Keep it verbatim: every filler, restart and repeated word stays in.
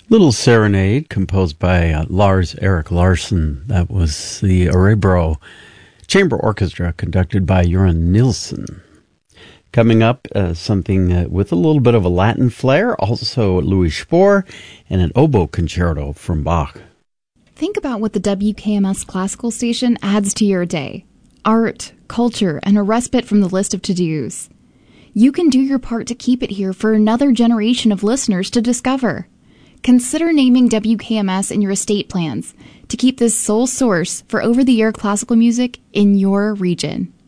Little Serenade, composed by uh, Lars Erik Larsson. That was the Örebro Chamber Orchestra, conducted by Göran Nilsson. Coming up, uh, something uh, with a little bit of a Latin flair, also Louis Spohr, and an oboe concerto from Bach. Think about what the W K M S classical station adds to your day. Art, culture, and a respite from the list of to-dos. You can do your part to keep it here for another generation of listeners to discover. Consider naming W K M S in your estate plans to keep this sole source for over-the-air classical music in your region.